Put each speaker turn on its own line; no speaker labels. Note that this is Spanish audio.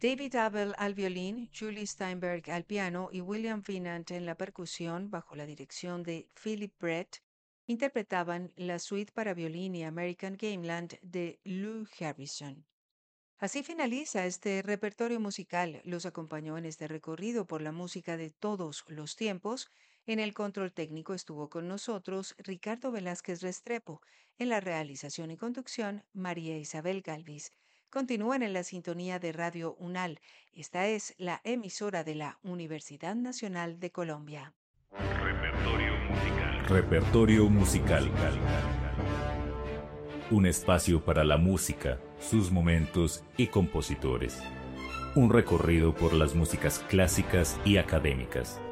David Abel al violín, Julie Steinberg al piano y William Vinant en la percusión, bajo la dirección de Philip Brett, interpretaban la suite para violín y American Gameland de Lou Harrison. Así finaliza este repertorio musical. Los acompañó en este recorrido por la música de todos los tiempos. En el control técnico estuvo con nosotros Ricardo Velázquez Restrepo. En la realización y conducción, María Isabel Galvis. Continúan en la sintonía de Radio UNAL. Esta es la emisora de la Universidad Nacional de Colombia.
Repertorio musical.
Repertorio musical. Un espacio para la música, sus momentos y compositores. Un recorrido por las músicas clásicas y académicas.